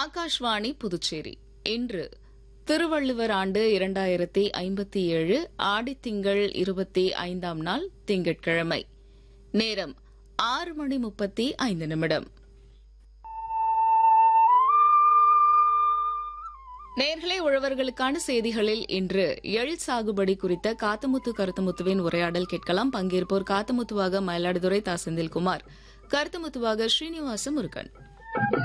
ஆகாஷ்வாணி புதுச்சேரி. இன்று திருவள்ளுவர் ஆண்டு 2057 ஆடித்திங்கள் 25ஆம் நாள் திங்கட்கிழமை. நேரம் 6:35. நேர்களே, உழவர்களுக்கான செய்திகளில் இன்று எள் சாகுபடி குறித்த காத்தமுத்து கருத்தமுத்துவின் உரையாடல் கேட்கலாம். பங்கேற்போர் காத்தமுத்துவாக மயிலாடுதுறை தா. செந்தில்குமார், கருத்தமுத்துவாக ஸ்ரீனிவாச முருகன்.